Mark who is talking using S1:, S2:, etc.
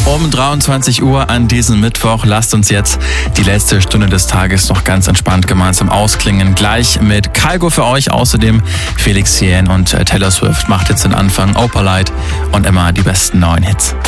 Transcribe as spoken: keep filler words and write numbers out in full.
S1: Um dreiundzwanzig Uhr an diesem Mittwoch. Lasst uns jetzt die letzte Stunde des Tages noch ganz entspannt gemeinsam ausklingen. Gleich mit Kygo für euch, außerdem Felix Jähn und Taylor Swift macht jetzt den Anfang, Opalite und immer die besten neuen Hits.